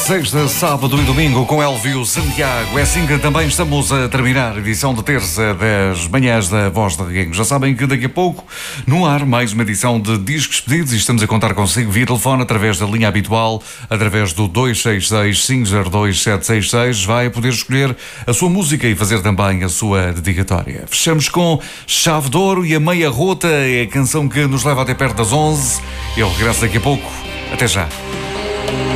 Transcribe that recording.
Sexta, sábado e domingo com Elvio Santiago. É assim que também estamos a terminar a edição de terça das manhãs da Voz de Reguengos. Já sabem que daqui a pouco, no ar, mais uma edição de Discos Pedidos e estamos a contar consigo via telefone através da linha habitual, através do 266-502-766. Vai poder escolher a sua música e fazer também a sua dedicatória. Fechamos com Chave de Ouro e a Meia Rota, é a canção que nos leva até perto das 11. Eu regresso daqui a pouco. Até já.